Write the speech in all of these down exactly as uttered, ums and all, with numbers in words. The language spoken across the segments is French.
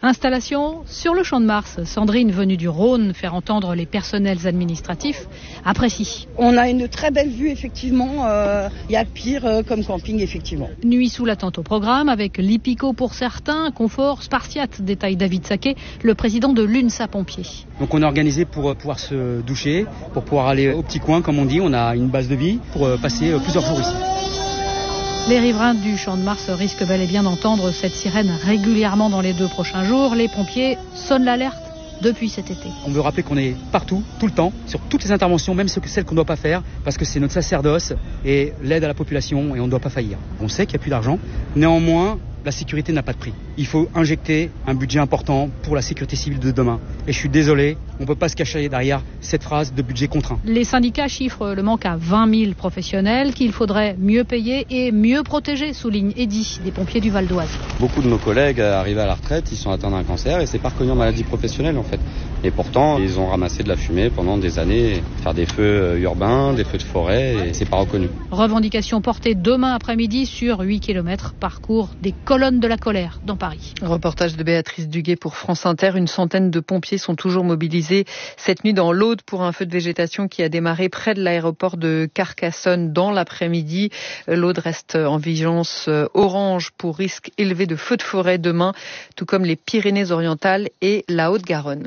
Installation sur le Champ de Mars. Sandrine, venue du Rhône, faire entendre les personnels administratifs, apprécie. On a une très belle vue, effectivement. Il euh, y a pire euh, comme camping, effectivement. Nuit sous la tente au programme, avec l'Hippico pour certains, confort spartiate, détaille David Saquet, le président de l'UNSA Pompiers. Donc on est organisé pour pouvoir se doucher, pour pouvoir aller au petit coin, comme on dit. On a une base de vie pour passer plusieurs jours ici. Les riverains du Champ de Mars risquent bel et bien d'entendre cette sirène régulièrement dans les deux prochains jours. Les pompiers sonnent l'alerte depuis cet été. On veut rappeler qu'on est partout, tout le temps, sur toutes les interventions, même celles qu'on ne doit pas faire, parce que c'est notre sacerdoce et l'aide à la population et on ne doit pas faillir. On sait qu'il n'y a plus d'argent, néanmoins, la sécurité n'a pas de prix. Il faut injecter un budget important pour la sécurité civile de demain. Et je suis désolé, on ne peut pas se cacher derrière cette phrase de budget contraint. Les syndicats chiffrent le manque à vingt mille professionnels qu'il faudrait mieux payer et mieux protéger, souligne Eddy, des pompiers du Val d'Oise. Beaucoup de nos collègues arrivés à la retraite, ils sont atteints d'un cancer et c'est pas reconnu en maladie professionnelle en fait. Et pourtant, ils ont ramassé de la fumée pendant des années, faire des feux urbains, des feux de forêt, et c'est pas reconnu. Revendication portée demain après-midi sur huit kilomètres, parcours des colonnes de la colère dans Paris. Reportage de Béatrice Duguet pour France Inter. Une centaine de pompiers sont toujours mobilisés cette nuit dans l'Aude pour un feu de végétation qui a démarré près de l'aéroport de Carcassonne dans l'après-midi. L'Aude reste en vigilance orange pour risque élevé de feux de forêt demain, tout comme les Pyrénées-Orientales et la Haute-Garonne.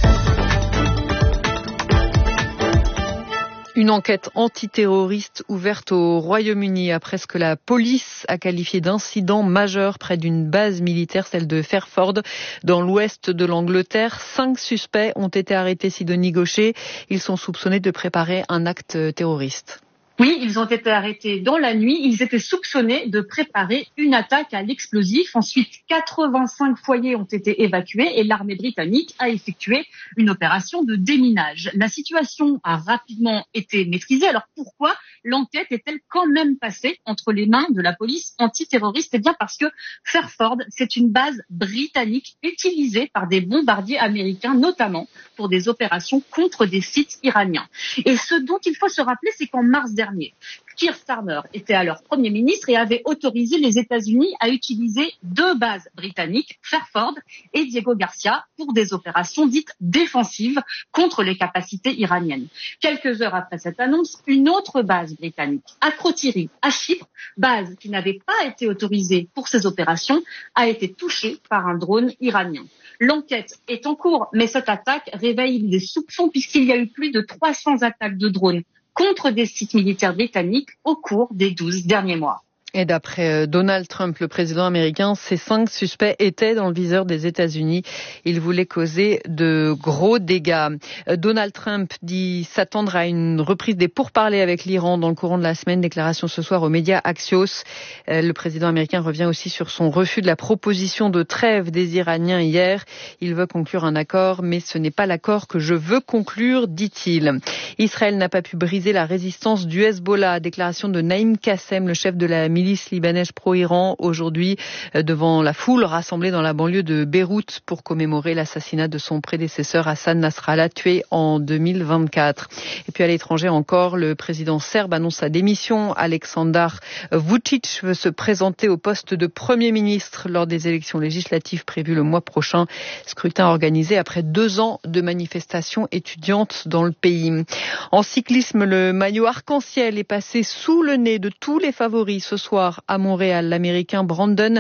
Une enquête antiterroriste ouverte au Royaume-Uni après ce que la police a qualifié d'incident majeur près d'une base militaire, celle de Fairford, dans l'ouest de l'Angleterre. Cinq suspects ont été arrêtés, Sidonie Gaucher. Ils sont soupçonnés de préparer un acte terroriste. Oui, ils ont été arrêtés dans la nuit. Ils étaient soupçonnés de préparer une attaque à l'explosif. Ensuite, quatre-vingt-cinq foyers ont été évacués et l'armée britannique a effectué une opération de déminage. La situation a rapidement été maîtrisée. Alors pourquoi l'enquête est-elle quand même passée entre les mains de la police antiterroriste ? Eh bien parce que Fairford, c'est une base britannique utilisée par des bombardiers américains, notamment pour des opérations contre des sites iraniens. Et ce dont il faut se rappeler, c'est qu'en mars dernier, Keir Starmer était alors Premier ministre et avait autorisé les États-Unis à utiliser deux bases britanniques, Fairford et Diego Garcia, pour des opérations dites défensives contre les capacités iraniennes. Quelques heures après cette annonce, une autre base britannique, Akrotiri, à Chypre, base qui n'avait pas été autorisée pour ces opérations, a été touchée par un drone iranien. L'enquête est en cours, mais cette attaque réveille des soupçons puisqu'il y a eu plus de trois cents attaques de drones contre des sites militaires britanniques au cours des douze derniers mois. Et d'après Donald Trump, le président américain, ces cinq suspects étaient dans le viseur des États-Unis. Ils voulaient causer de gros dégâts. Donald Trump dit s'attendre à une reprise des pourparlers avec l'Iran dans le courant de la semaine. Déclaration ce soir aux médias Axios. Le président américain revient aussi sur son refus de la proposition de trêve des Iraniens hier. Il veut conclure un accord, mais ce n'est pas l'accord que je veux conclure, dit-il. Israël n'a pas pu briser la résistance du Hezbollah. Déclaration de Naïm Kassem, le chef de la milice libanaise pro-Iran, aujourd'hui devant la foule rassemblée dans la banlieue de Beyrouth pour commémorer l'assassinat de son prédécesseur Hassan Nasrallah, tué en deux mille vingt-quatre. Et puis à l'étranger encore, le président serbe annonce sa démission. Aleksandar Vučić veut se présenter au poste de Premier ministre lors des élections législatives prévues le mois prochain. Scrutin organisé après deux ans de manifestations étudiantes dans le pays. En cyclisme, le maillot arc-en-ciel est passé sous le nez de tous les favoris ce soir à Montréal. L'Américain Brandon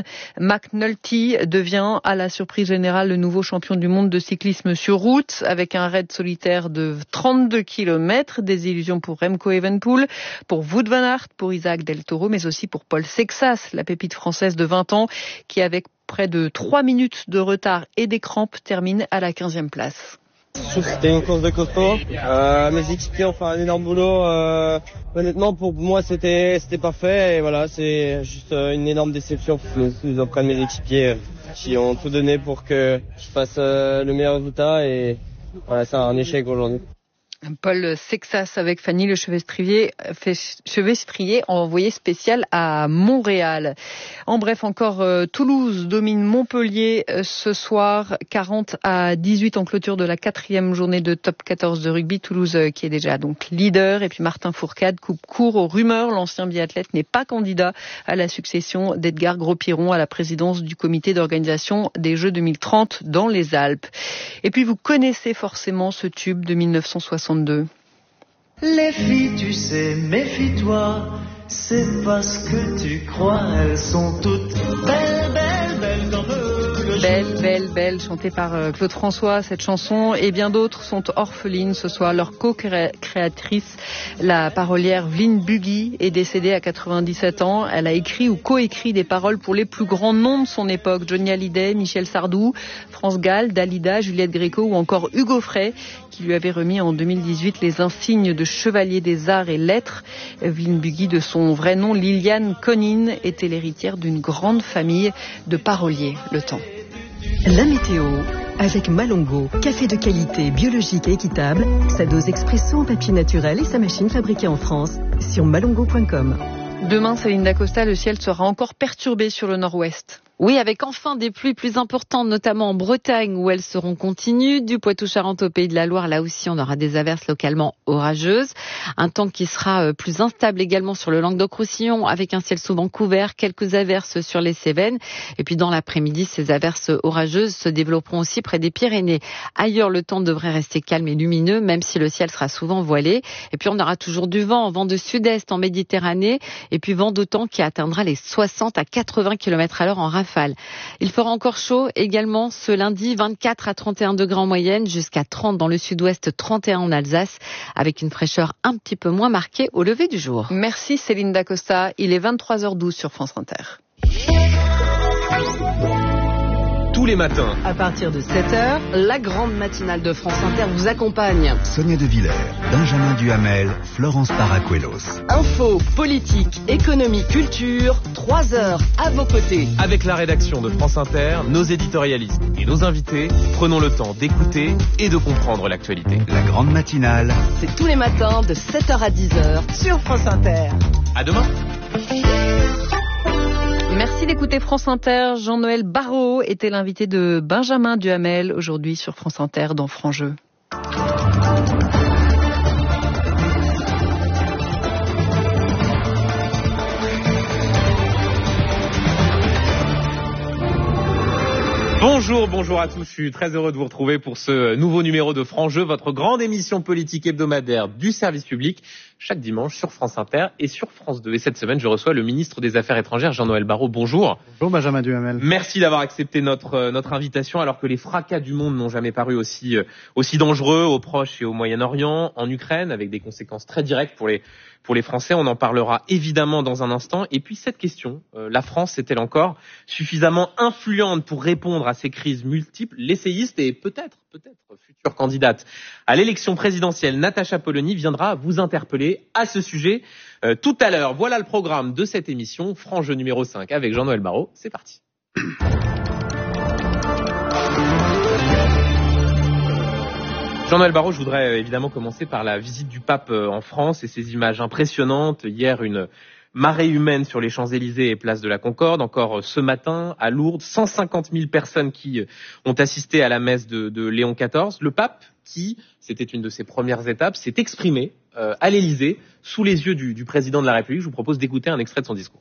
McNulty devient à la surprise générale le nouveau champion du monde de cyclisme sur route avec un raid solitaire de trente-deux kilomètres. Des illusions pour Remco Evenepoel, pour Wout van Aert, pour Isaac Del Toro, mais aussi pour Paul Sexas, la pépite française de vingt ans qui, avec près de trois minutes de retard et des crampes, termine à la quinzième place. Je trouve que c'était une course de costaud. Euh, mes équipiers ont fait un énorme boulot. Euh, honnêtement, pour moi, c'était c'était parfait. Et voilà, c'est juste une énorme déception auprès de mes équipiers qui ont tout donné pour que je fasse le meilleur résultat. Et voilà, c'est un échec aujourd'hui. Paul Sexas avec Fanny Le Chevestrier, Chevestrier envoyé spécial à Montréal. En bref, encore euh, Toulouse domine Montpellier euh, ce soir, quarante à dix-huit en clôture de la quatrième journée de top quatorze de rugby. Toulouse euh, qui est déjà donc leader. Et puis Martin Fourcade coupe court aux rumeurs. L'ancien biathlète n'est pas candidat à la succession d'Edgar Gros-Piron à la présidence du comité d'organisation des Jeux deux mille trente dans les Alpes. Et puis vous connaissez forcément ce tube de mille neuf cent soixante-deux. Les filles, tu sais, méfie-toi, c'est parce que tu crois, elles sont toutes belles, belles, belles comme eux. Belle, belle, belle, chantée par Claude François, cette chanson, et bien d'autres sont orphelines ce soir. Leur co-créatrice, la parolière Vline Buggy, est décédée à quatre-vingt-dix-sept ans. Elle a écrit ou coécrit des paroles pour les plus grands noms de son époque. Johnny Hallyday, Michel Sardou, France Gall, Dalida, Juliette Gréco ou encore Hugo Frey, qui lui avait remis en deux mille dix-huit les insignes de chevalier des arts et lettres. Vline Buggy, de son vrai nom Liliane Conine, était l'héritière d'une grande famille de paroliers. Le temps. La météo avec Malongo, café de qualité, biologique et équitable, sa dose expresso en papier naturel et sa machine fabriquée en France sur malongo point com. Demain, Céline Dacosta, le ciel sera encore perturbé sur le nord-ouest. Oui, avec enfin des pluies plus importantes, notamment en Bretagne où elles seront continues. Du Poitou-Charentes au Pays de la Loire, là aussi on aura des averses localement orageuses. Un temps qui sera plus instable également sur le Languedoc-Roussillon avec un ciel souvent couvert, quelques averses sur les Cévennes. Et puis dans l'après-midi, ces averses orageuses se développeront aussi près des Pyrénées. Ailleurs, le temps devrait rester calme et lumineux, même si le ciel sera souvent voilé. Et puis on aura toujours du vent, vent de sud-est en Méditerranée, et puis vent d'automne qui atteindra les soixante à quatre-vingts kilomètres à l'heure en rafale. Il fera encore chaud également ce lundi, vingt-quatre à trente et un degrés en moyenne, jusqu'à trente dans le sud-ouest, trente et un en Alsace, avec une fraîcheur un petit peu moins marquée au lever du jour. Merci Céline Dacosta, il est vingt-trois heures douze sur France Inter. Tous les matins, à partir de sept heures, la grande matinale de France Inter vous accompagne. Sonia De Villers, Benjamin Duhamel, Florence Paracuelos. Info, politique, économie, culture, trois heures à vos côtés. Avec la rédaction de France Inter, nos éditorialistes et nos invités, prenons le temps d'écouter et de comprendre l'actualité. La grande matinale, c'est tous les matins de sept heures à dix heures sur France Inter. À demain. Merci d'écouter France Inter. Jean-Noël Barrot était l'invité de Benjamin Duhamel aujourd'hui sur France Inter dans Franc-Jeu. Bonjour, bonjour à tous. Je suis très heureux de vous retrouver pour ce nouveau numéro de Franc-Jeu, votre grande émission politique hebdomadaire du service public, chaque dimanche sur France Inter et sur France deux. Et cette semaine, je reçois le ministre des Affaires étrangères, Jean-Noël Barrot. Bonjour. Bonjour Benjamin Duhamel. Merci d'avoir accepté notre notre invitation, alors que les fracas du monde n'ont jamais paru aussi aussi dangereux au Proche et au Moyen-Orient, en Ukraine, avec des conséquences très directes pour les pour les Français. On en parlera évidemment dans un instant. Et puis cette question, euh, la France est-elle encore suffisamment influente pour répondre à ces crises multiples? L'essayiste et peut-être, peut-être future candidate à l'élection présidentielle, Natacha Polony, viendra vous interpeller à ce sujet euh, tout à l'heure. Voilà le programme de cette émission, Franc-Jeu numéro cinq avec Jean-Noël Barrot. C'est parti. Jean-Noël Barrot, je voudrais évidemment commencer par la visite du pape en France et ces images impressionnantes. Hier, une marée humaine sur les Champs-Élysées et place de la Concorde. Encore ce matin, à Lourdes, cent cinquante mille personnes qui ont assisté à la messe de, de Léon quatorze. Le pape, qui, c'était une de ses premières étapes, s'est exprimé euh, à l'Élysée, sous les yeux du, du président de la République. Je vous propose d'écouter un extrait de son discours.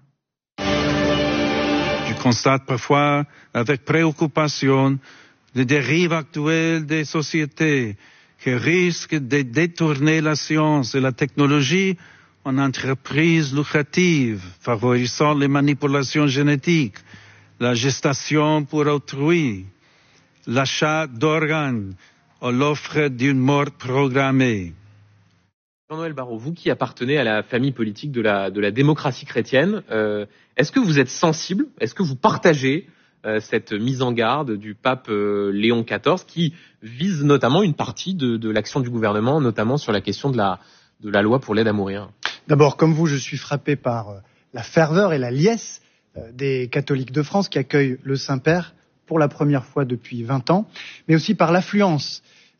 Je constate parfois avec préoccupation les dérives actuelles des sociétés qui risquent de détourner la science et la technologie en entreprises lucratives, favorisant les manipulations génétiques, la gestation pour autrui, l'achat d'organes ou l'offre d'une mort programmée. Jean-Noël Barrot, vous qui appartenez à la famille politique de la, de la démocratie chrétienne, euh, est-ce que vous êtes sensible, est-ce que vous partagez Euh, cette mise en garde du pape euh, Léon quatorze qui vise notamment une partie de, de l'action du gouvernement, notamment sur la question de la, de la loi pour l'aide à mourir? D'abord, comme vous, je suis frappé par euh, la ferveur et la liesse euh, des catholiques de France qui accueillent le Saint-Père pour la première fois depuis vingt ans, mais aussi par l'affluence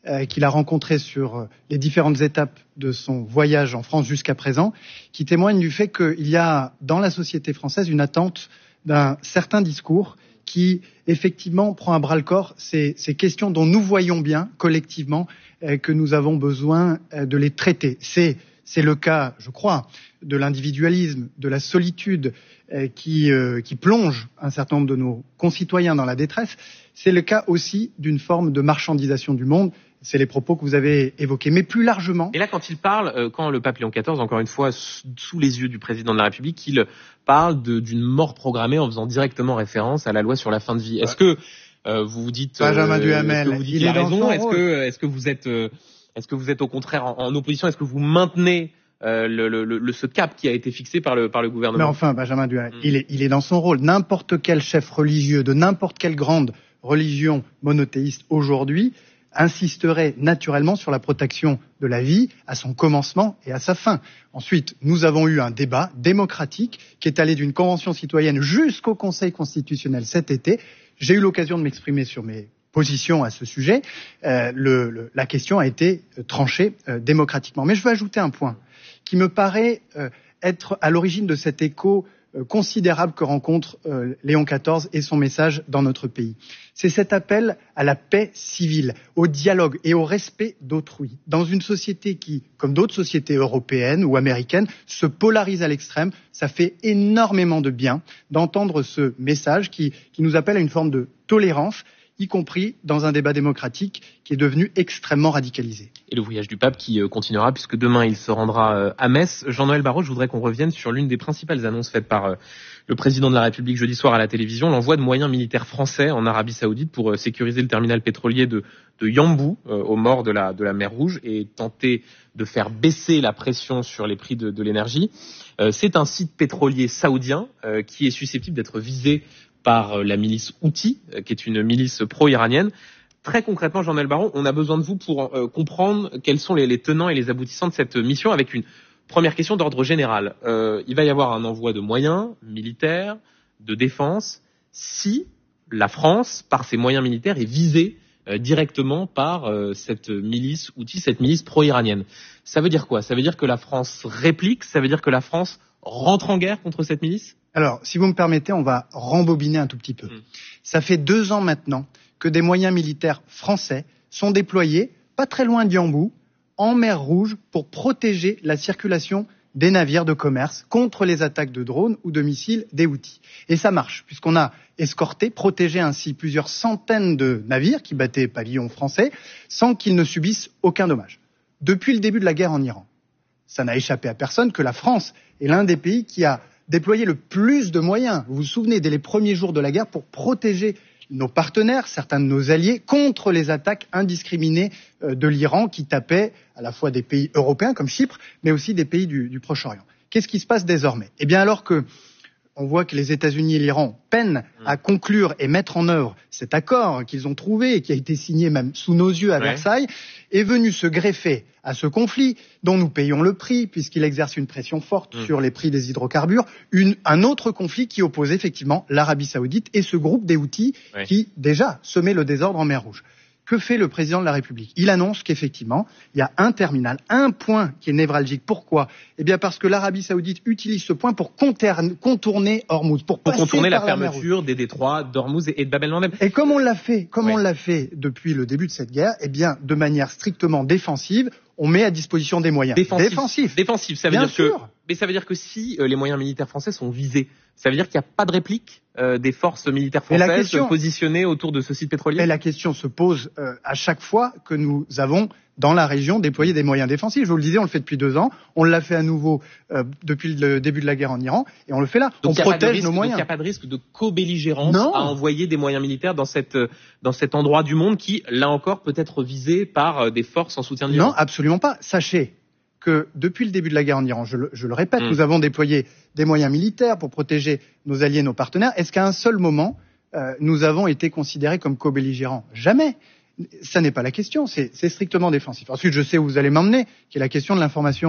euh, qu'il a rencontrés sur les différentes étapes de son voyage en France jusqu'à présent, qui témoignent du fait qu'il y a dans la société française une attente d'un certain discours qui, effectivement, prend à bras-le-corps ces, ces questions dont nous voyons bien, collectivement, euh, que nous avons besoin euh, de les traiter. C'est, c'est le cas, je crois, de l'individualisme, de la solitude euh, qui, euh, qui plonge un certain nombre de nos concitoyens dans la détresse. C'est le cas aussi d'une forme de marchandisation du monde. C'est les propos que vous avez évoqués. Mais plus largement... Et là, quand il parle, euh, quand le pape Léon quatorze, encore une fois, sous les yeux du président de la République, il parle de, d'une mort programmée en faisant directement référence à la loi sur la fin de vie. Ouais. Est-ce que euh, vous vous dites... Benjamin euh, Duhamel, est-ce que vous dites il il a est dans raison son Est-ce rôle. que, est-ce que vous êtes, euh, est-ce que vous êtes au contraire en, en opposition? Est-ce que vous maintenez euh, le, le, le, ce cap qui a été fixé par le, par le gouvernement? Mais enfin, Benjamin Duhamel, mmh. il, est, il est dans son rôle. N'importe quel chef religieux de n'importe quelle grande religion monothéiste aujourd'hui insisterait naturellement sur la protection de la vie à son commencement et à sa fin. Ensuite, nous avons eu un débat démocratique qui est allé d'une convention citoyenne jusqu'au Conseil constitutionnel cet été. J'ai eu l'occasion de m'exprimer sur mes positions à ce sujet. Euh, le, le, la question a été tranchée euh, démocratiquement. Mais je veux ajouter un point qui me paraît euh, être à l'origine de cet écho euh, considérable que rencontre euh, Léon quatorze et son message dans notre pays. C'est cet appel à la paix civile, au dialogue et au respect d'autrui. Dans une société qui, comme d'autres sociétés européennes ou américaines, se polarise à l'extrême, ça fait énormément de bien d'entendre ce message qui, qui nous appelle à une forme de tolérance, y compris dans un débat démocratique qui est devenu extrêmement radicalisé. Et le voyage du pape qui continuera, puisque demain il se rendra à Metz. Jean-Noël Barrot, je voudrais qu'on revienne sur l'une des principales annonces faites par le président de la République jeudi soir à la télévision, l'envoi de moyens militaires français en Arabie Saoudite pour sécuriser le terminal pétrolier de, de Yanbu, euh, au bord de la, de la mer Rouge, et tenter de faire baisser la pression sur les prix de, de l'énergie. Euh, c'est un site pétrolier saoudien euh, qui est susceptible d'être visé par la milice Houthi, qui est une milice pro-iranienne. Très concrètement, Jean-Noël Barrot, on a besoin de vous pour euh, comprendre quels sont les, les tenants et les aboutissants de cette mission, avec une première question d'ordre général. Euh, il va y avoir un envoi de moyens militaires, de défense, si la France, par ses moyens militaires, est visée euh, directement par euh, cette milice Houthi, cette milice pro-iranienne. Ça veut dire quoi? Ça veut dire que la France réplique? Ça veut dire que la France rentre en guerre contre cette milice? Alors, si vous me permettez, on va rembobiner un tout petit peu. Mmh. Ça fait deux ans maintenant que des moyens militaires français sont déployés, pas très loin de Yanbu, en mer Rouge, pour protéger la circulation des navires de commerce contre les attaques de drones ou de missiles des Houthis. Et ça marche, puisqu'on a escorté, protégé ainsi plusieurs centaines de navires qui battaient pavillon français, sans qu'ils ne subissent aucun dommage. Depuis le début de la guerre en Iran, ça n'a échappé à personne que la France est l'un des pays qui a déployer le plus de moyens, vous vous souvenez, dès les premiers jours de la guerre, pour protéger nos partenaires, certains de nos alliés, contre les attaques indiscriminées de l'Iran qui tapait à la fois des pays européens comme Chypre, mais aussi des pays du, du Proche-Orient. Qu'est-ce qui se passe désormais? Eh bien, alors que on voit que les États-Unis et l'Iran peinent à conclure et mettre en œuvre cet accord qu'ils ont trouvé et qui a été signé même sous nos yeux à ouais. Versailles, est venu se greffer à ce conflit dont nous payons le prix puisqu'il exerce une pression forte mmh. sur les prix des hydrocarbures, une, un autre conflit qui oppose effectivement l'Arabie Saoudite et ce groupe des Houthis ouais. qui déjà semait le désordre en mer Rouge. Que fait le président de la République? Il annonce qu'effectivement, il y a un terminal, un point qui est névralgique. Pourquoi? Eh bien parce que l'Arabie Saoudite utilise ce point pour contourner Hormuz, pour, pour contourner la la fermeture des détroits d'Hormuz et de Bab el-Mandeb. Et comme on l'a fait, comme ouais. on l'a fait depuis le début de cette guerre, eh bien de manière strictement défensive, on met à disposition des moyens défensifs. défensifs. Défensifs, ça veut Bien dire sûr. que, mais ça veut dire que si euh, les moyens militaires français sont visés, ça veut dire qu'il n'y a pas de réplique euh, des forces militaires françaises question, positionnées autour de ce site pétrolier. Mais la question se pose euh, à chaque fois que nous avons dans la région déployé des moyens défensifs. Je vous le disais, on le fait depuis deux ans, on l'a fait à nouveau euh, depuis le début de la guerre en Iran, et on le fait là. Donc on protège risque, nos moyens. Donc il n'y a pas de risque de co-belligérance à envoyer des moyens militaires dans, cette, dans cet endroit du monde qui, là encore, peut être visé par des forces en soutien de l'Iran. Non, absolument pas. Sachez que depuis le début de la guerre en Iran, je le, je le répète, mmh. nous avons déployé des moyens militaires pour protéger nos alliés, nos partenaires. Est-ce qu'à un seul moment, euh, nous avons été considérés comme co-belligérants? Jamais. Ça n'est pas la question, c'est, c'est strictement défensif. Ensuite, je sais où vous allez m'emmener, qui est la question de l'information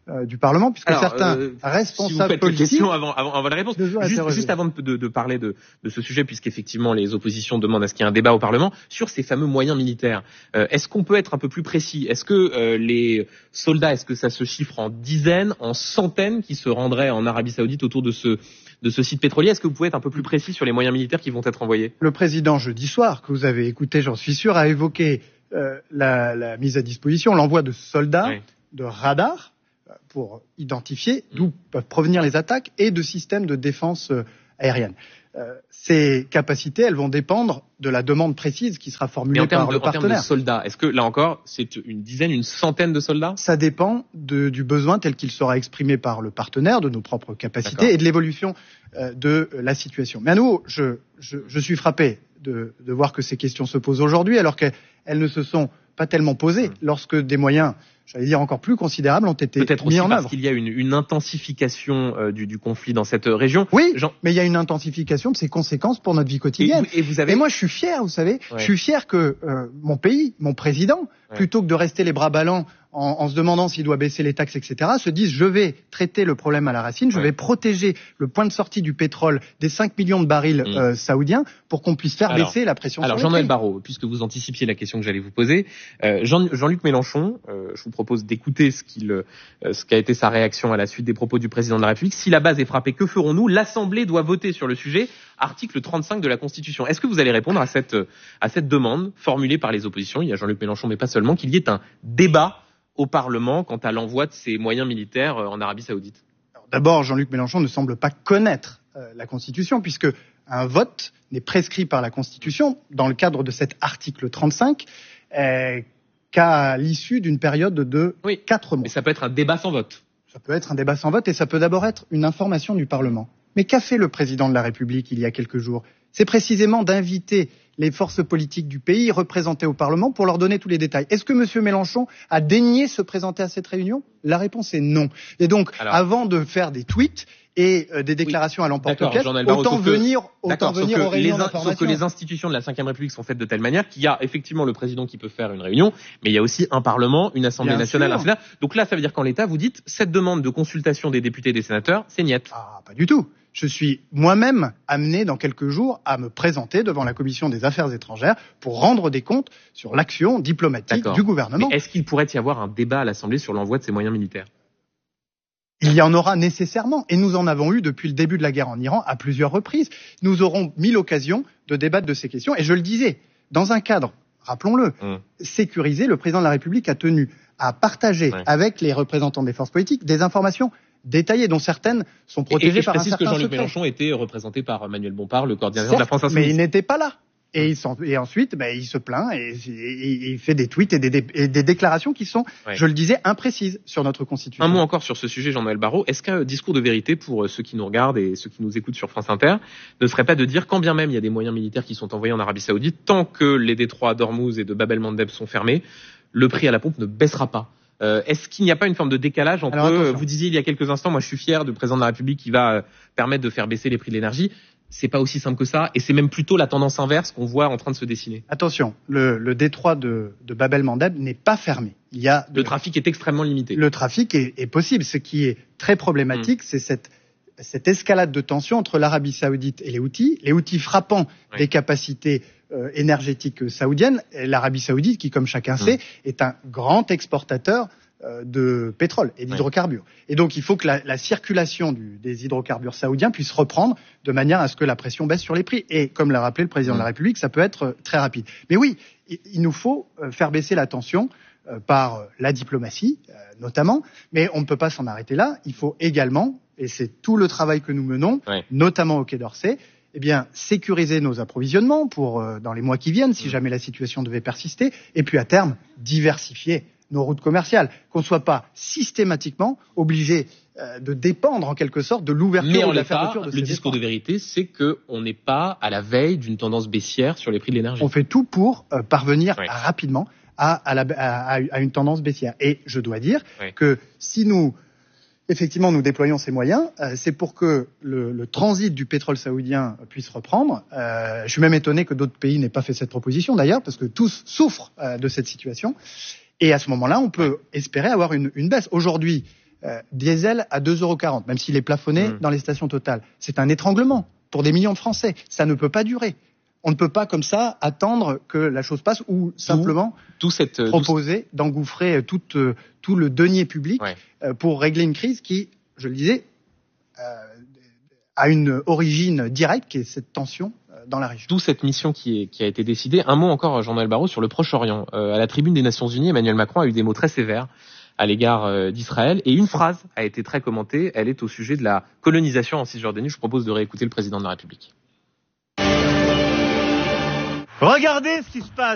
euh, du Parlement, puisque Alors, certains euh, responsables si politiques... Avant, avant, avant la réponse, juste, juste avant de, de, de parler de, de ce sujet, puisqu'effectivement les oppositions demandent à ce qu'il y ait un débat au Parlement, sur ces fameux moyens militaires, euh, est-ce qu'on peut être un peu plus précis? Est-ce que euh, les soldats, est-ce que ça se chiffre en dizaines, en centaines qui se rendraient en Arabie Saoudite autour de ce, de ce site pétrolier? Est-ce que vous pouvez être un peu plus précis sur les moyens militaires qui vont être envoyés? Le président, jeudi soir, que vous avez écouté, j'en suis sûr, a évoqué euh, la, la mise à disposition, l'envoi de soldats, oui. de radars, pour identifier d'où peuvent provenir les attaques et de systèmes de défense aérienne. Euh, ces capacités, elles vont dépendre de la demande précise qui sera formulée par de, le partenaire. En termes de soldats, est-ce que là encore, c'est une dizaine, une centaine de soldats? Ça dépend de, du besoin tel qu'il sera exprimé par le partenaire, de nos propres capacités D'accord. et de l'évolution euh, de la situation. Mais à nouveau, je, je, je suis frappé de, de voir que ces questions se posent aujourd'hui, alors qu'elles ne se sont pas tellement posées mmh. lorsque des moyens, j'allais dire encore plus considérables, ont été Peut-être mis aussi en parce œuvre. Qu'il y a une, une intensification euh, du, du conflit dans cette région. Oui, Jean... mais il y a une intensification de ses conséquences pour notre vie quotidienne. Et, et, vous avez... et moi, je suis fier, vous savez, ouais. je suis fier que euh, mon pays, mon président, ouais. plutôt que de rester les bras ballants en, en se demandant s'il doit baisser les taxes, et cetera, se dise je vais traiter le problème à la racine, je ouais. vais protéger le point de sortie du pétrole des cinq millions de barils mmh. euh, saoudiens pour qu'on puisse faire alors, baisser la pression alors, sur les prix. Alors Jean-Noël Barrot, puisque vous anticipiez la question que j'allais vous poser, euh, Jean, Jean-Luc Mélenchon, euh, je vous propose d'écouter ce qu'il, euh, ce qu'a été sa réaction à la suite des propos du président de la République. Si la base est frappée, que ferons-nous? L'Assemblée doit voter sur le sujet, article trente-cinq de la Constitution. Est-ce que vous allez répondre à cette, à cette demande formulée par les oppositions? Il y a Jean-Luc Mélenchon, mais pas seulement, qu'il y ait un débat au Parlement quant à l'envoi de ces moyens militaires en Arabie Saoudite? Alors, d'abord, Jean-Luc Mélenchon ne semble pas connaître euh, la Constitution, puisque un vote n'est prescrit par la Constitution dans le cadre de cet article trente-cinq euh, qu'à l'issue d'une période de oui, quatre mois. Mais ça peut être un débat sans vote. Ça peut être un débat sans vote et ça peut d'abord être une information du Parlement. Mais qu'a fait le président de la République il y a quelques jours? C'est précisément d'inviter les forces politiques du pays représentées au Parlement pour leur donner tous les détails. Est-ce que M. Mélenchon a daigné se présenter à cette réunion? La réponse est non. Et donc, Alors, avant de faire des tweets et euh, des déclarations oui, à l'emporte-pièce, autant venir, autant venir aux réunions d'information. Sauf que les institutions de la cinquième République sont faites de telle manière qu'il y a effectivement le président qui peut faire une réunion, mais il y a aussi un Parlement, une Assemblée Bien nationale, un Sénat. Donc là, ça veut dire qu'en l'état, vous dites, cette demande de consultation des députés et des sénateurs, c'est niette. Ah, pas du tout. Je suis moi-même amené dans quelques jours à me présenter devant la Commission des Affaires étrangères pour rendre des comptes sur l'action diplomatique D'accord. du gouvernement. Mais est-ce qu'il pourrait y avoir un débat à l'Assemblée sur l'envoi de ces moyens militaires? Il y en aura nécessairement, et nous en avons eu depuis le début de la guerre en Iran à plusieurs reprises. Nous aurons mille occasions de débattre de ces questions, et je le disais, dans un cadre, rappelons-le, mmh. sécurisé, le président de la République a tenu à partager ouais. avec les représentants des forces politiques des informations détaillées, dont certaines sont protégées et, et par un certain secret. Je précise que Jean-Luc Mélenchon était représenté par Manuel Bompard, le coordinateur Certes, de la France Insoumise. Mais il n'était pas là. Et, il et ensuite, ben, il se plaint et, et, et il fait des tweets et des, et des déclarations qui sont, ouais. je le disais, imprécises sur notre Constitution. Un mot encore sur ce sujet, Jean-Noël Barrot. Est-ce qu'un discours de vérité pour ceux qui nous regardent et ceux qui nous écoutent sur France Inter ne serait pas de dire, quand bien même il y a des moyens militaires qui sont envoyés en Arabie Saoudite, tant que les détroits d'Ormuz et de Bab el-Mandeb sont fermés, le prix à la pompe ne baissera pas? Euh, est-ce qu'il n'y a pas une forme de décalage entre, Alors, vous disiez il y a quelques instants, moi je suis fier du président de la République qui va euh, permettre de faire baisser les prix de l'énergie. C'est pas aussi simple que ça, et c'est même plutôt la tendance inverse qu'on voit en train de se dessiner. Attention, le, le détroit de, de Bab el-Mandeb n'est pas fermé. Il y a de... Le trafic est extrêmement limité. Le trafic est, est possible. Ce qui est très problématique, mmh. c'est cette, cette escalade de tension entre l'Arabie Saoudite et les Houthis. Les Houthis frappant oui. des capacités euh, énergétiques saoudiennes. Et l'Arabie Saoudite, qui, comme chacun mmh. sait, est un grand exportateur de pétrole et d'hydrocarbures. Oui. Et donc, il faut que la, la circulation du, des hydrocarbures saoudiens puisse reprendre de manière à ce que la pression baisse sur les prix. Et comme l'a rappelé le président mmh. de la République, ça peut être très rapide. Mais oui, il, il nous faut faire baisser la tension euh, par la diplomatie, euh, notamment. Mais on ne peut pas s'en arrêter là. Il faut également, et c'est tout le travail que nous menons, oui. notamment au Quai d'Orsay, eh bien, sécuriser nos approvisionnements pour euh, dans les mois qui viennent, si mmh. jamais la situation devait persister. Et puis, à terme, diversifier nos routes commerciales, qu'on ne soit pas systématiquement obligé euh, de dépendre en quelque sorte de l'ouverture ou de la fermeture de ces le discours de vérité, c'est qu'on n'est pas à la veille d'une tendance baissière sur les prix de l'énergie. On fait tout pour euh, parvenir oui. rapidement à, à, la, à, à une tendance baissière. Et je dois dire oui. que si nous, effectivement, nous déployons ces moyens, euh, c'est pour que le, le transit du pétrole saoudien puisse reprendre. Euh, je suis même étonné que d'autres pays n'aient pas fait cette proposition d'ailleurs, parce que tous souffrent euh, de cette situation. Et à ce moment-là, on peut espérer avoir une, une baisse. Aujourd'hui, Euh, diesel à deux euros quarante, même s'il est plafonné mmh. dans les stations Total. C'est un étranglement pour des millions de Français. Ça ne peut pas durer. On ne peut pas comme ça attendre que la chose passe ou simplement tout, tout cette, proposer tout... d'engouffrer tout, euh, tout le denier public ouais. euh, pour régler une crise qui, je le disais, euh, a une origine directe qui est cette tension euh, dans la région. D'où cette mission qui, est, qui a été décidée. Un mot encore, Jean-Noël Barrot, sur le Proche-Orient. Euh, à la tribune des Nations Unies, Emmanuel Macron a eu des mots très sévères à l'égard euh, d'Israël. Et une phrase a été très commentée. Elle est au sujet de la colonisation en Cisjordanie. Je vous propose de réécouter le président de la République. Regardez ce qui se passe